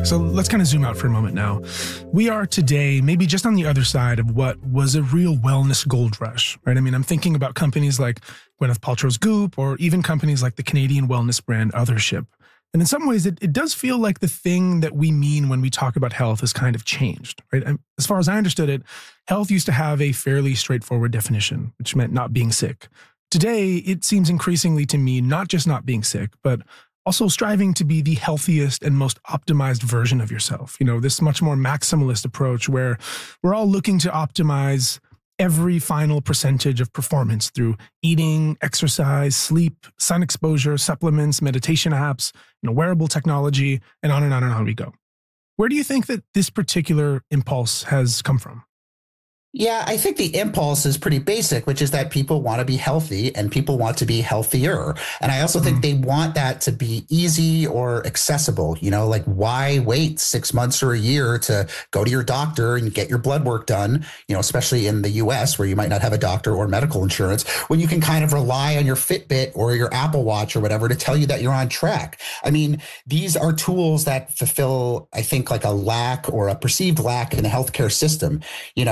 So let's kind of zoom out for a moment now. We are today maybe just on the other side of what was a real wellness gold rush, right? I mean, I'm thinking about companies like Gwyneth Paltrow's Goop, or even companies like the Canadian wellness brand Othership. And in some ways, it does feel like the thing that we mean when we talk about health has kind of changed, right? As far as I understood it, health used to have a fairly straightforward definition, which meant not being sick. Today, it seems increasingly to me not just not being sick, but also striving to be the healthiest and most optimized version of yourself. You know, this much more maximalist approach where we're all looking to optimize every final percentage of performance through eating, exercise, sleep, sun exposure, supplements, meditation apps, wearable technology, and on and on and on we go. Where do you think that this particular impulse has come from? Yeah, I think the impulse is pretty basic, which is that people want to be healthy and people want to be healthier. And I also think they want that to be easy or accessible. Like why wait 6 months or a year to go to your doctor and get your blood work done, especially in the US where you might not have a doctor or medical insurance, when you can kind of rely on your Fitbit or your Apple Watch or whatever to tell you that you're on track. I mean, these are tools that fulfill, I think, like a lack or a perceived lack in the healthcare system.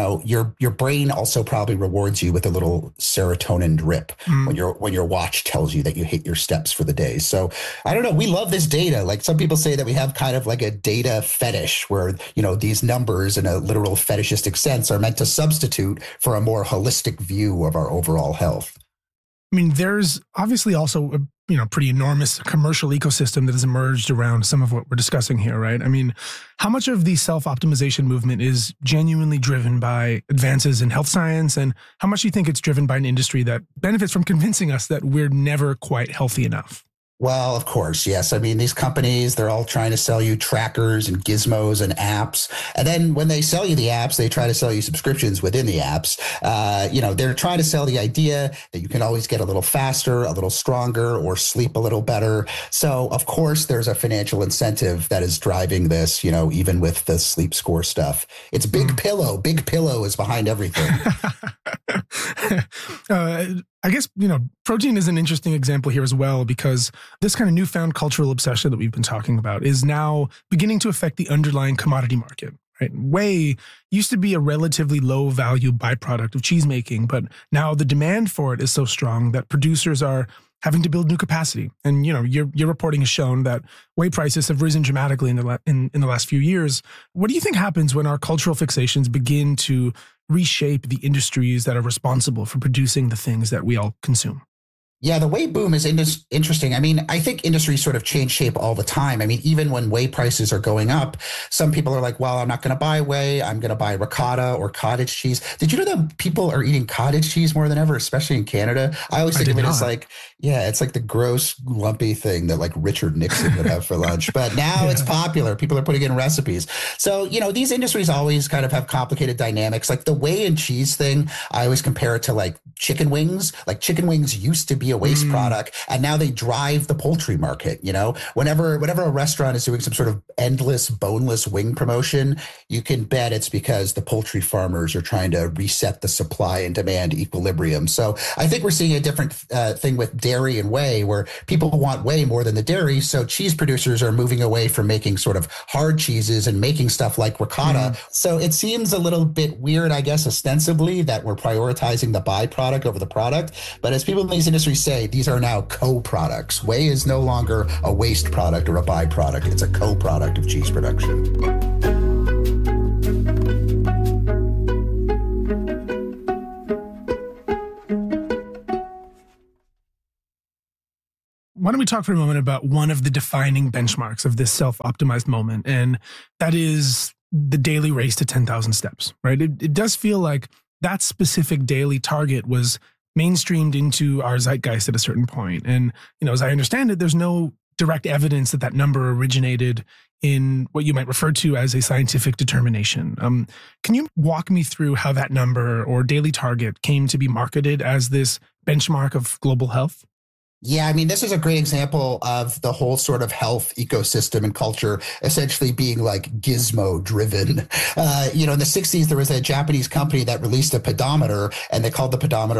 Your brain also probably rewards you with a little serotonin drip when your watch tells you that you hit your steps for the day. So I don't know. We love this data. Like some people say that we have kind of like a data fetish where, these numbers in a literal fetishistic sense are meant to substitute for a more holistic view of our overall health. I mean, there's obviously also a pretty enormous commercial ecosystem that has emerged around some of what we're discussing here, right? I mean, how much of the self-optimization movement is genuinely driven by advances in health science, and how much do you think it's driven by an industry that benefits from convincing us that we're never quite healthy enough? Well, of course, yes. I mean, these companies, they're all trying to sell you trackers and gizmos and apps. And then when they sell you the apps, they try to sell you subscriptions within the apps. They're trying to sell the idea that you can always get a little faster, a little stronger, or sleep a little better. So, of course, there's a financial incentive that is driving this, even with the sleep score stuff. It's Big Pillow. Big Pillow is behind everything. I guess, protein is an interesting example here as well, because this kind of newfound cultural obsession that we've been talking about is now beginning to affect the underlying commodity market, right? Whey used to be a relatively low value byproduct of cheese making, but now the demand for it is so strong that producers are having to build new capacity. And, your reporting has shown that whey prices have risen dramatically in the last few years. What do you think happens when our cultural fixations begin to reshape the industries that are responsible for producing the things that we all consume? Yeah, the whey boom is interesting. I mean, I think industries sort of change shape all the time. I mean, even when whey prices are going up, some people are like, well, I'm not going to buy whey. I'm going to buy ricotta or cottage cheese. Did you know that people are eating cottage cheese more than ever, especially in Canada? I always think of it as like, it's like the gross, lumpy thing that like Richard Nixon would have for lunch. But now it's popular. People are putting in recipes. So, these industries always kind of have complicated dynamics. Like the whey and cheese thing, I always compare it to like chicken wings. Like chicken wings used to be a waste product, and now they drive the poultry market. Whenever a restaurant is doing some sort of endless boneless wing promotion, you can bet it's because the poultry farmers are trying to reset the supply and demand equilibrium. So I think we're seeing a different thing with dairy and whey, where people want whey more than the dairy. So cheese producers are moving away from making sort of hard cheeses and making stuff like ricotta. So it seems a little bit weird, I guess, ostensibly, that we're prioritizing the byproduct over the product. But as people in these industries say, these are now co-products. Whey is no longer a waste product or a byproduct. It's a co-product of cheese production. Why don't we talk for a moment about one of the defining benchmarks of this self-optimized moment, and that is the daily race to 10,000 steps, right? It does feel like that specific daily target was mainstreamed into our zeitgeist at a certain point. And, as I understand it, there's no direct evidence that number originated in what you might refer to as a scientific determination. Can you walk me through how that number or daily target came to be marketed as this benchmark of global health? Yeah, I mean, this is a great example of the whole sort of health ecosystem and culture essentially being like gizmo driven. In the 60s, there was a Japanese company that released a pedometer, and they called the pedometer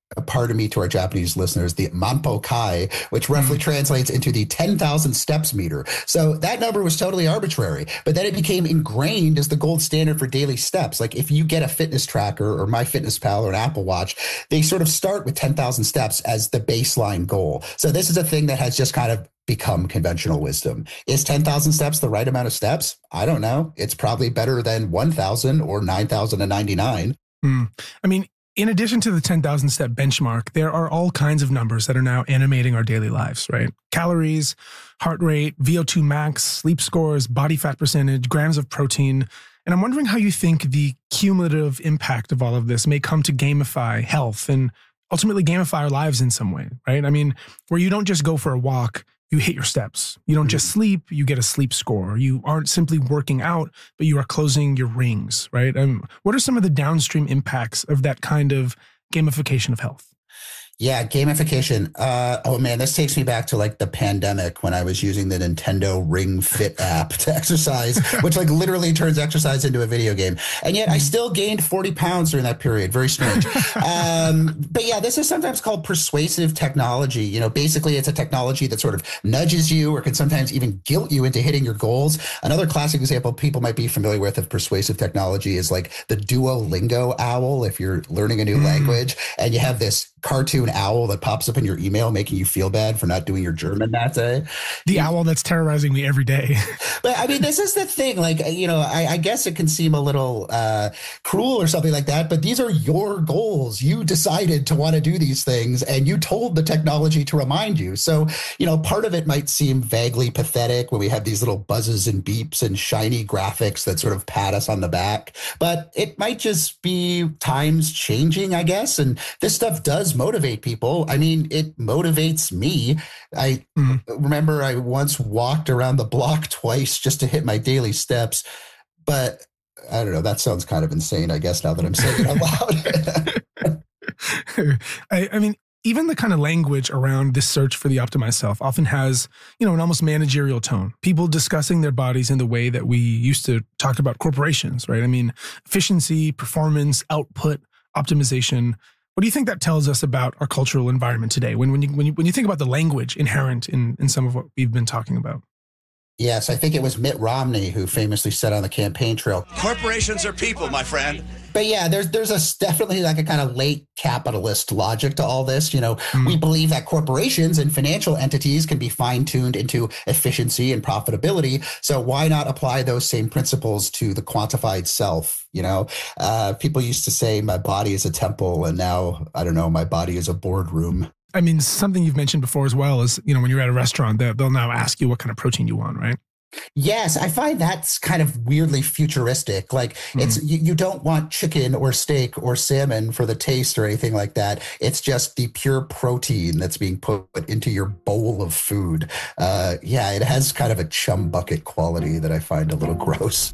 pardon me to our Japanese listeners, the Manpo Kai, which roughly translates into the 10,000 steps meter. So that number was totally arbitrary, but then it became ingrained as the gold standard for daily steps. Like if you get a fitness tracker or MyFitnessPal or an Apple Watch, they sort of start with 10,000 steps as the baseline goal. So this is a thing that has just kind of become conventional wisdom. Is 10,000 steps the right amount of steps? I don't know. It's probably better than 1,000 or 9,099. I mean, in addition to the 10,000 step benchmark, there are all kinds of numbers that are now animating our daily lives, right? Calories, heart rate, VO2 max, sleep scores, body fat percentage, grams of protein. And I'm wondering how you think the cumulative impact of all of this may come to gamify health and ultimately gamify our lives in some way, right? I mean, where you don't just go for a walk, you hit your steps. You don't just sleep, you get a sleep score. You aren't simply working out, but you are closing your rings, right? What are some of the downstream impacts of that kind of gamification of health? Yeah, gamification. Oh man, this takes me back to like the pandemic when I was using the Nintendo Ring Fit app to exercise, which like literally turns exercise into a video game. And yet I still gained 40 pounds during that period. Very strange. But yeah, this is sometimes called persuasive technology. You know, basically it's a technology that sort of nudges you or can sometimes even guilt you into hitting your goals. Another classic example people might be familiar with of persuasive technology is like the Duolingo owl. If you're learning a new language and you have this cartoon owl that pops up in your email making you feel bad for not doing your German that day. The owl that's terrorizing me every day. But I mean, this is the thing. Like, you know, I guess it can seem a little cruel or something like that, but these are your goals. You decided to want to do these things and you told the technology to remind you. So, you know, part of it might seem vaguely pathetic when we have these little buzzes and beeps and shiny graphics that sort of pat us on the back, but it might just be times changing, I guess. And this stuff does motivate people. I mean, it motivates me. I remember I once walked around the block twice just to hit my daily steps, but I don't know. That sounds kind of insane, I guess, now that I'm saying it out loud. I mean, even the kind of language around this search for the optimized self often has, you know, an almost managerial tone. People discussing their bodies in the way that we used to talk about corporations, right? I mean, efficiency, performance, output, optimization. What do you think that tells us about our cultural environment today? When you think about the language inherent in some of what we've been talking about? Yes, I think it was Mitt Romney who famously said on the campaign trail, "Corporations are people, my friend." But yeah, there's definitely like a kind of late capitalist logic to all this. You know, we believe that corporations and financial entities can be fine-tuned into efficiency and profitability. So why not apply those same principles to the quantified self? You know, people used to say my body is a temple, and now, I don't know, my body is a boardroom. I mean, something you've mentioned before as well is, you know, when you're at a restaurant, they'll now ask you what kind of protein you want, right? Yes, I find that's kind of weirdly futuristic. Like it's you don't want chicken or steak or salmon for the taste or anything like that. It's just the pure protein that's being put into your bowl of food. Yeah, it has kind of a chum bucket quality that I find a little gross.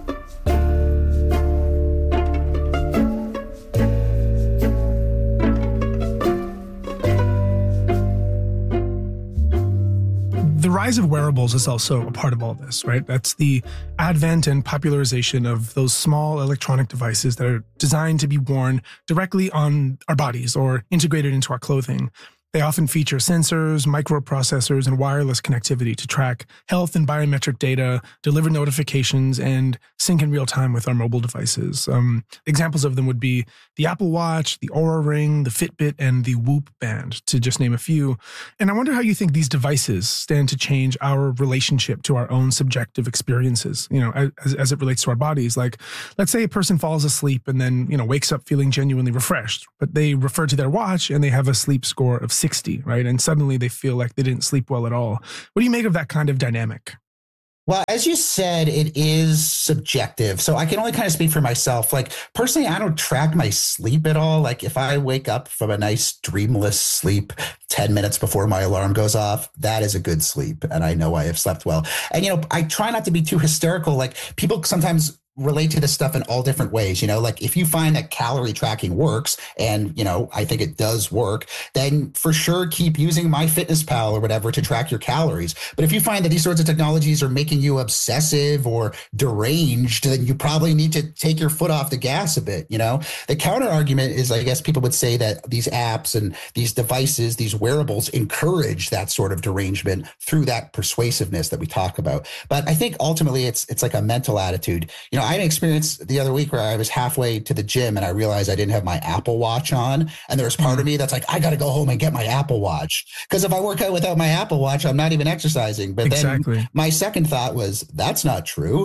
The rise of wearables is also a part of all this, right? That's the advent and popularization of those small electronic devices that are designed to be worn directly on our bodies or integrated into our clothing. They often feature sensors, microprocessors, and wireless connectivity to track health and biometric data, deliver notifications, and sync in real time with our mobile devices. Examples of them would be the Apple Watch, the Oura Ring, the Fitbit, and the Whoop Band, to just name a few. And I wonder how you think these devices stand to change our relationship to our own subjective experiences, you know, as it relates to our bodies. Like, let's say a person falls asleep and then, you know, wakes up feeling genuinely refreshed, but they refer to their watch and they have a sleep score of 60, right? And suddenly they feel like they didn't sleep well at all. What do you make of that kind of dynamic? Well, as you said, it is subjective. So I can only kind of speak for myself. Like personally, I don't track my sleep at all. Like if I wake up from a nice dreamless sleep 10 minutes before my alarm goes off, that is a good sleep. And I know I have slept well. And, you know, I try not to be too hysterical. Like people sometimes relate to this stuff in all different ways. Like if you find that calorie tracking works, and, I think it does work, then for sure keep using MyFitnessPal or whatever to track your calories. But if you find that these sorts of technologies are making you obsessive or deranged, then you probably need to take your foot off the gas a bit. The counter argument is, I guess people would say that these apps and these devices, these wearables encourage that sort of derangement through that persuasiveness that we talk about. But I think ultimately it's like a mental attitude. I had an experience the other week where I was halfway to the gym and I realized I didn't have my Apple Watch on. And there was part of me that's like, I got to go home and get my Apple Watch. Because if I work out without my Apple Watch, I'm not even exercising. But then my second thought was, that's not true.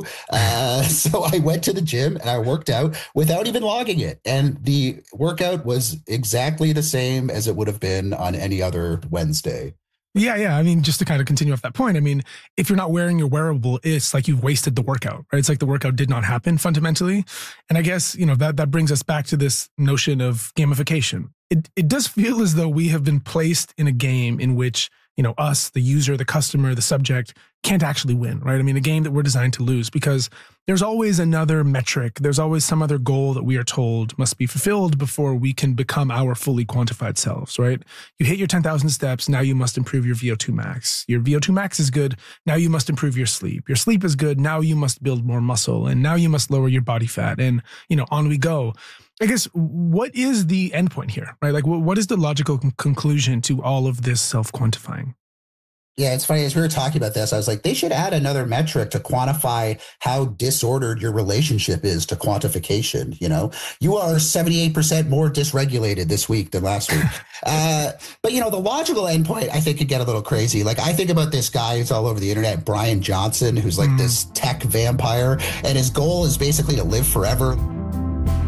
So I went to the gym and I worked out without even logging it. And the workout was exactly the same as it would have been on any other Wednesday. Yeah. I mean, just to kind of continue off that point, I mean, if you're not wearing your wearable, it's like you've wasted the workout, right? It's like the workout did not happen fundamentally. And I guess, that brings us back to this notion of gamification. It does feel as though we have been placed in a game in which, us, the user, the customer, the subject, can't actually win, right? I mean, a game that we're designed to lose because there's always another metric. There's always some other goal that we are told must be fulfilled before we can become our fully quantified selves, right? You hit your 10,000 steps. Now you must improve your VO2 max. Your VO2 max is good. Now you must improve your sleep. Your sleep is good. Now you must build more muscle. And now you must lower your body fat. And, on we go. I guess, what is the endpoint here, right? Like, what is the logical conclusion to all of this self-quantifying? Yeah, it's funny. As we were talking about this, I was like, they should add another metric to quantify how disordered your relationship is to quantification. You are 78% more dysregulated this week than last week. But, the logical endpoint, I think, could get a little crazy. Like, I think about this guy who's all over the internet, Brian Johnson, who's like this tech vampire. And his goal is basically to live forever.